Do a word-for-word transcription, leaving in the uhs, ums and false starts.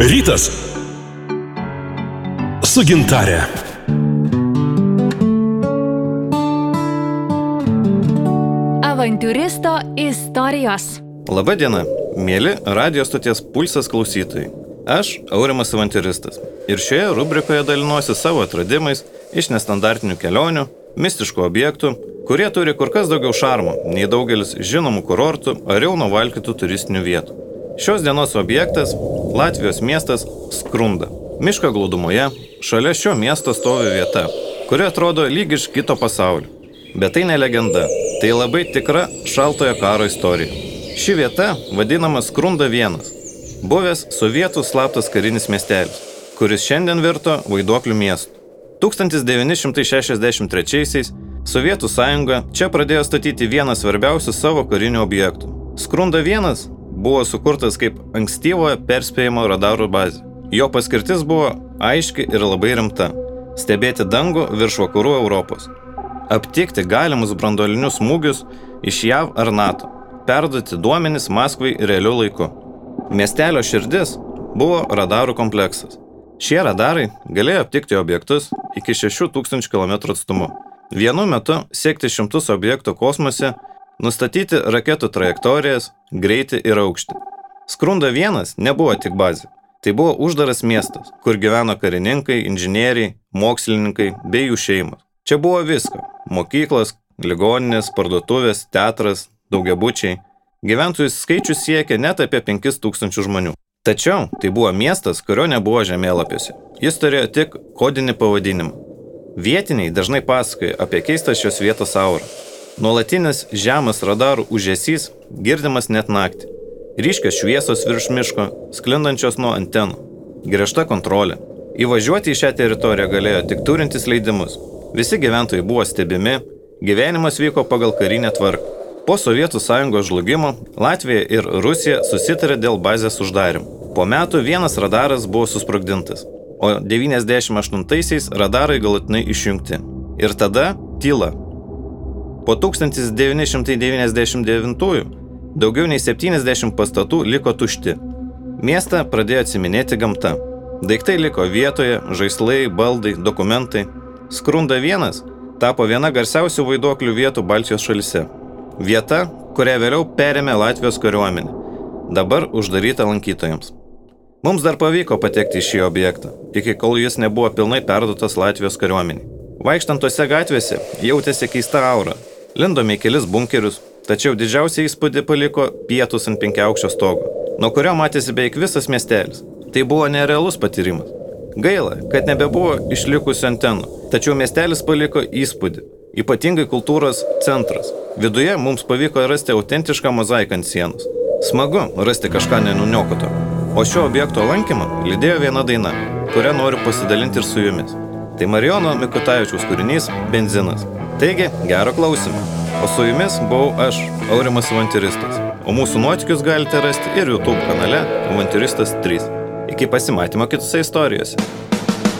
Rytas su Gintare. Avantiūristo istorijos. Labą dieną, mėly radijos stoties Pulsas klausytojai. Aš Aurimas Avantiūristas ir šioje rubrikoje dalinuosi savo atradimais iš nestandartinių kelionių, mistiškų objektų, kurie turi kur kas daugiau šarmo nei daugelis žinomų kurortų ar jau nuvalkytų turistinių vietų. Šios dienos objektas – Latvijos miestas Skrunda. Miško glūdumoje šalia šio miesto stovi vieta, kuri atrodo lyg iš kito pasaulio. Bet tai ne legenda, tai labai tikra šaltojo karo istorija. Ši vieta vadinama Skrunda vienas, buvęs sovietų slaptas karinis miestelis, kuris šiandien virto vaiduoklių miestu. tūkstantis devyni šimtai šešiasdešimt trečiaisiais Sovietų sąjunga čia pradėjo statyti vieną svarbiausių savo karinių objektų. Skrunda vienas buvo sukurtas kaip ankstyvojo perspėjimo radarų bazė. Jo paskirtis buvo aiški ir labai rimta – stebėti dangų virš vakarų Europos, aptikti galimus branduolinius smūgius iš J A V ar NATO, perduoti duomenis Maskvai realiu laiku. Miestelio širdis buvo radarų kompleksas. Šie radarai galėjo aptikti objektus iki šešių tūkstančių kilometrų atstumu. Vienu metu siekti šimtus objektų kosmose, nustatyti raketų trajektorijas, greitį ir aukštį. Skrunda vienas nebuvo tik bazė. Tai buvo uždaras miestas, kur gyveno karininkai, inžinieriai, mokslininkai bei jų šeimos. Čia buvo visko – mokyklos, ligoninės, parduotuvės, teatras, daugiabučiai. Gyventojų skaičius siekė net apie penkis tūkstančius žmonių. Tačiau tai buvo miestas, kurio nebuvo žemėlapiuose. Jis turėjo tik kodinį pavadinimą. Vietiniai dažnai pasakoja apie keistą šios vietos aurą. Nuolatinis žemas radarų ūžesys girdimas net naktį. Ryškios šviesos virš miško, sklindančios nuo antenų. Griežta kontrolė. Įvažiuoti į šią teritoriją galėjo tik turintis leidimus. Visi gyventojai buvo stebimi, gyvenimas vyko pagal karinę tvarką. Po Sovietų sąjungos žlugimo Latvija ir Rusija susitarė dėl bazės uždarimų. Po metų vienas radaras buvo susprogdintas, o devyniasdešimt aštuntaisiais radarai galutinai išjungti. Ir tada tyla. Po tūkstantis devyni šimtai devyniasdešimt devintųjų daugiau nei septyniasdešimt pastatų liko tušti. Miestą pradėjo atsiminėti gamta. Daiktai liko vietoje, žaislai, baldai, dokumentai. Skrunda vienas tapo viena garsiausių vaiduoklių vietų Baltijos šalyse. Vieta, kurią vėliau perėmė Latvijos kariuomenė, dabar uždaryta lankytojams. Mums dar pavyko patekti į šį objektą, iki kol jis nebuvo pilnai perduotas Latvijos kariuomeniai. Vaikštant tose gatvėse jautėsi keista aura. Lindome į kelis bunkerius, tačiau didžiausią įspūdį paliko pietus ant penkiaaukščio stogo, nuo kurio matėsi beveik visas miestelis. Tai buvo nerealus patyrimas. Gaila, kad nebebuvo išlikusių antenų, tačiau miestelis paliko įspūdį. Ypatingai kultūros centras. Viduje mums pavyko rasti autentišką mozaiką ant sienos. Smagu rasti kažką nenuniokoto. O šio objekto lankymą lydėjo viena daina, kurią noriu pasidalinti ir su jumis. Tai Marijono Mikutavičiaus kūrinys Benzinas. Taigi, gero klausimo. O su jumis buvau aš, Aurimas Avantiūristas. O mūsų nuotykius galite rasti ir YouTube kanale Avantiūristas trys. Iki pasimatymo kitose istorijose.